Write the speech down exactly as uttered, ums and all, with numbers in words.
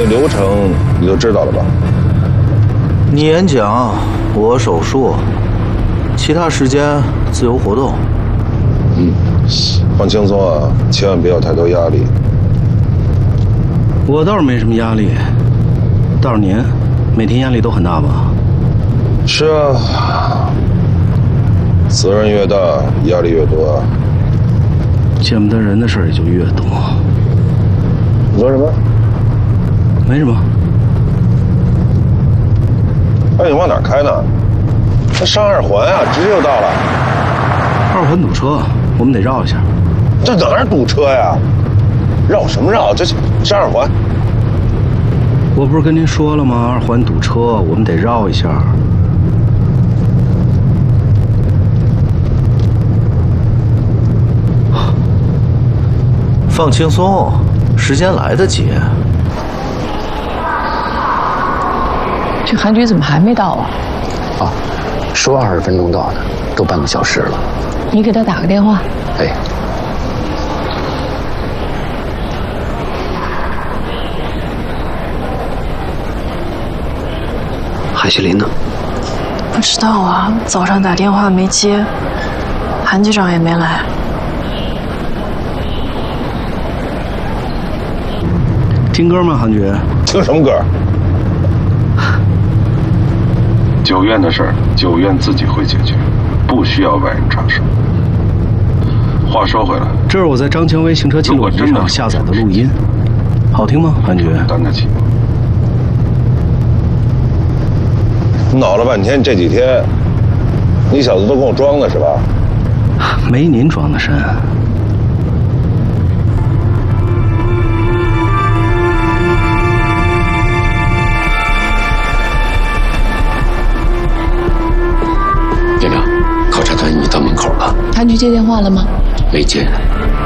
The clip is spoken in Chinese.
流程你都知道了吧？ 你演讲，我手术，其他时间自由活动。 嗯，放轻松啊，千万别有太多压力。 我倒是没什么压力，倒是您，每天压力都很大吧？ 是啊，责任越大，压力越多啊。 见不得人的事儿也就越多。 你说什么？ 没什么。 哎，你往哪儿开呢？那上二环啊，直接就到了。 二环堵车，我们得绕一下。 这哪儿堵车呀？绕什么绕？这是上二环。 我不是跟您说了吗？二环堵车，我们得绕一下。 放轻松，时间来得及。 这韩局怎么还没到啊？ 啊，说二十分钟到的，都半个小时了。 你给他打个电话。 哎。海西林呢？ 不知道啊，早上打电话没接，韩局长也没来。 听歌吗，韩局？ 听什么歌？ 九院的事儿，九院自己会解决，不需要外人插手。话说回来， 这是我在张蔷薇行车记录仪上下载的录音，好听吗，韩局？ 担得起吗？ 闹了半天，这几天，你小子都跟我装的是吧？ 没您装的深。 院长，考察团已经到门口了。 韩局接电话了吗？ 没接。